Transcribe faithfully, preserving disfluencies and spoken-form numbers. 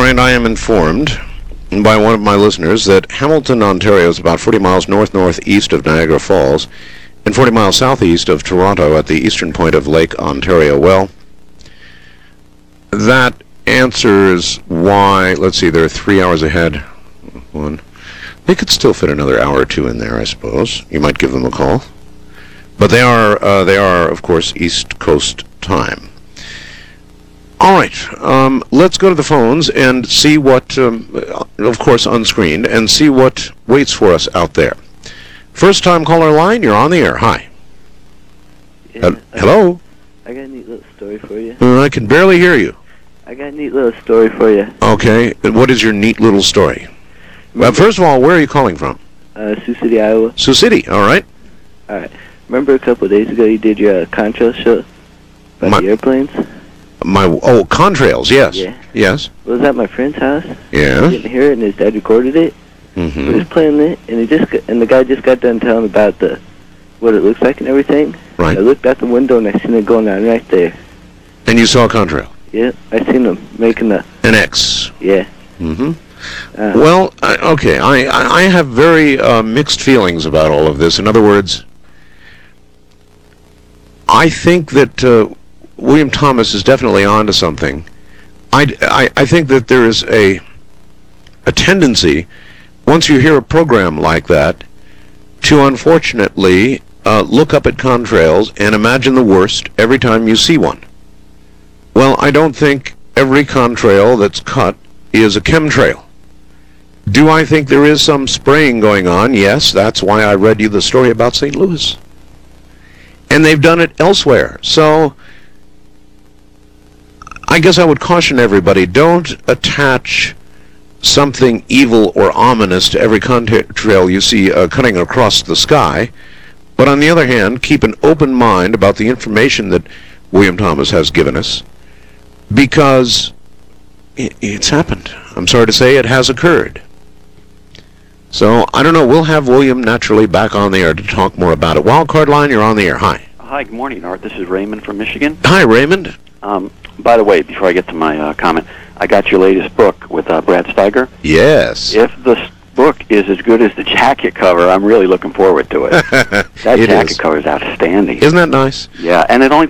right, I am informed by one of my listeners that Hamilton, Ontario is about forty miles north-northeast of Niagara Falls and forty miles southeast of Toronto at the eastern point of Lake Ontario. Well, that answers why, let's see, they're three hours ahead. One. They could still fit another hour or two in there, I suppose. You might give them a call. But they are, uh, they are, of course, East Coast time. All right, um, let's go to the phones and see what, um, of course, unscreened, and see what waits for us out there. First-time caller line, you're on the air. Hi. Yeah, uh, hello? I got a neat little story for you. Uh, I can barely hear you. I got a neat little story for you. Okay, and what is your neat little story? Well, first of all, where are you calling from? Uh, Sioux City, Iowa. Sioux City, all right. All right. Remember a couple of days ago you did your uh, contrail show about My- the airplanes? My oh, contrails, yes. Yeah. Yes. I was at my friend's house. Yeah. I didn't hear it, and his dad recorded it. Mm-hmm. He was playing it, and he just got, and the guy just got done telling about the what it looks like and everything. Right. I looked out the window and I seen it going on right there. And you saw a contrail? Yeah, I seen him making the An X. yeah. Mm-hmm. Uh, Well, I, okay, I, I I have very uh, mixed feelings about all of this. In other words, I think that uh, William Thomas is definitely onto something. I, I, I think that there is a a tendency, once you hear a program like that, to unfortunately uh, look up at contrails and imagine the worst every time you see one. Well, I don't think every contrail that's cut is a chemtrail. Do I think there is some spraying going on? Yes, that's why I read you the story about Saint Louis. And they've done it elsewhere. So I guess I would caution everybody, don't attach something evil or ominous to every contrail you see uh, cutting across the sky. But on the other hand, keep an open mind about the information that William Thomas has given us, because it's happened. I'm sorry to say it has occurred. So, I don't know, we'll have William naturally back on the air to talk more about it. Wildcard line, you're on the air. Hi. Hi, good morning, Art. This is Raymond from Michigan. Hi, Raymond. Um, by the way, before I get to my uh, comment, I got your latest book with uh, Brad Steiger. Yes. If the s- book is as good as the jacket cover, I'm really looking forward to it. That It jacket is. cover is outstanding. Isn't that nice? Yeah, and it only